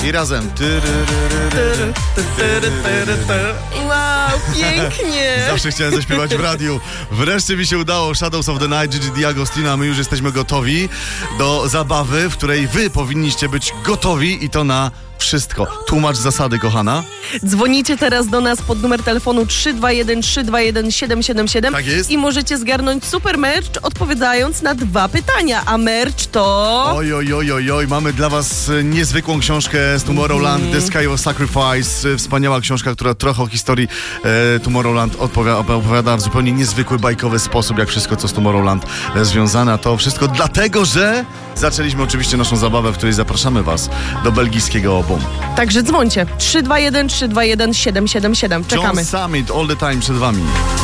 I razem. Wow, pięknie. Zawsze chciałem zaśpiewać w radiu. Wreszcie mi się udało. Shadows of the Night, Gigi D'Agostino, a my już jesteśmy gotowi do zabawy, w której wy powinniście być gotowi i to na wszystko. Tłumacz zasady, kochana. Dzwonicie teraz do nas pod numer telefonu 321-321-777 Tak jest. i możecie zgarnąć super merch, odpowiadając na 2 pytania. A merch to... Oj, mamy dla was niezwykłą książkę z Tomorrowland, The Sky of Sacrifice. Wspaniała książka, która trochę o historii Tomorrowland opowiada w zupełnie niezwykły, bajkowy sposób, jak wszystko, co z Tomorrowland związane. A to wszystko dlatego, że zaczęliśmy oczywiście naszą zabawę, w której zapraszamy was do belgijskiego obozu. Także dzwońcie. 321-321-777. Czekamy. John Summit, all the time przed wami.